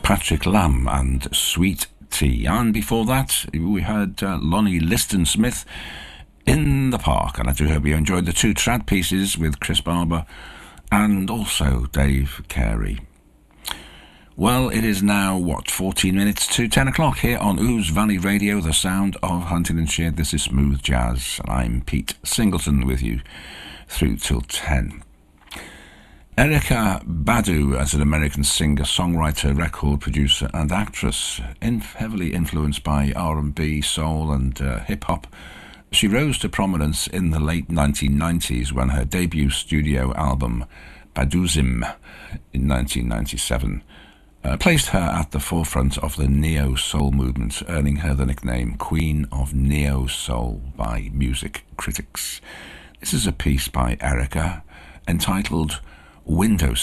Patrick Lamb and Sweet Tea. And before that, we heard Lonnie Liston-Smith, In the Park. And I do hope you enjoyed the two trad pieces with Chris Barber and also Dave Carey. Well, it is now, 14 minutes to 10 o'clock here on Ouse Valley Radio, the sound of Huntingdonshire. This is Smooth Jazz, and I'm Pete Singleton with you through till 10. Erykah Badu, as an American singer, songwriter, record producer and actress, heavily influenced by R&B, soul and hip-hop, she rose to prominence in the late 1990s when her debut studio album, Baduzim, in 1997, placed her at the forefront of the neo-soul movement, earning her the nickname Queen of Neo-Soul by music critics. This is a piece by Erykah entitled Window